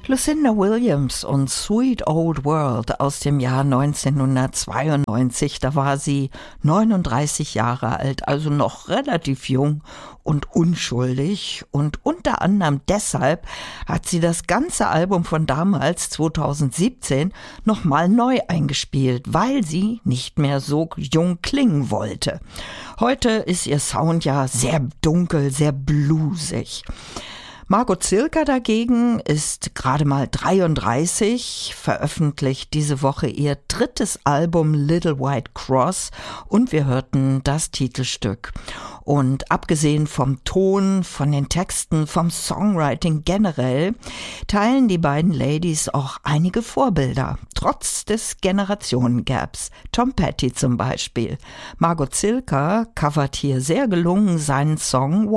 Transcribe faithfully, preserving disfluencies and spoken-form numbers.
Lucinda Williams und Sweet Old World aus dem Jahr neunzehnhundertzweiundneunzig. Da war sie neununddreißig Jahre alt, also noch relativ jung und unschuldig. Und unter anderem deshalb hat sie das ganze Album von damals, zweitausendsiebzehn, nochmal neu eingespielt, weil sie nicht mehr so jung klingen wollte. Heute ist ihr Sound ja sehr dunkel, sehr bluesig. Margot Cilker dagegen ist gerade mal dreiunddreißig, veröffentlicht diese Woche ihr drittes Album Little White Cross und wir hörten das Titelstück. Und abgesehen vom Ton, von den Texten, vom Songwriting generell, teilen die beiden Ladies auch einige Vorbilder, trotz des Generationengaps. Tom Petty zum Beispiel. Margot Cilker covert hier sehr gelungen seinen Song